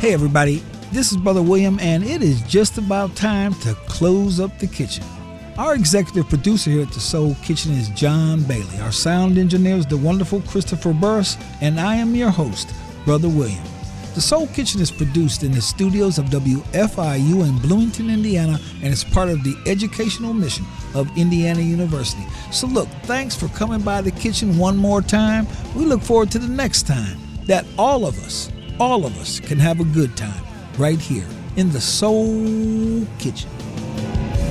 Hey everybody, this is Brother William, and it is just about time to close up the kitchen. Our executive producer here at the Soul Kitchen is John Bailey. Our sound engineer is the wonderful Christopher Burris, and I am your host, Brother William. The Soul Kitchen is produced in the studios of WFIU in Bloomington, Indiana, and is part of the educational mission of Indiana University. So look, thanks for coming by the kitchen one more time. We look forward to the next time that all of us can have a good time right here in the Soul Kitchen.